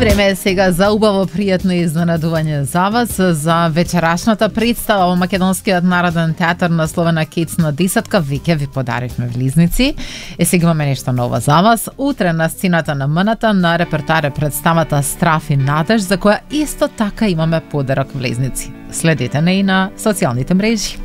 Време е сега за убаво пријатно изненадување за вас за вечерашната представа во Македонскиот народен театар насловена Кец на десетка. Веќе ви подаривме влизници. Сега имаме нешто ново за вас. Утре на сцената на МНТ на репертоар представата Страф и надеж, за која исто така имаме подарок влизници. Следете не и на социјалните мрежи.